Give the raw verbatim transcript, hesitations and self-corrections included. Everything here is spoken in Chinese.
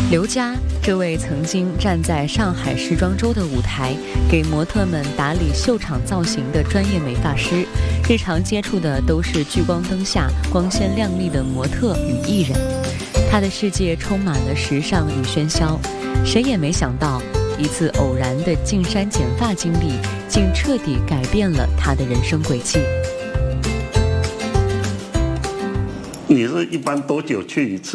刘佳，这位曾经站在上海时装周的舞台，给模特们打理秀场造型的专业美发师，日常接触的都是聚光灯下光鲜亮丽的模特与艺人。他的世界充满了时尚与喧嚣，谁也没想到，一次偶然的进山剪发经历，竟彻底改变了他的人生轨迹。 你是一般多久去一次？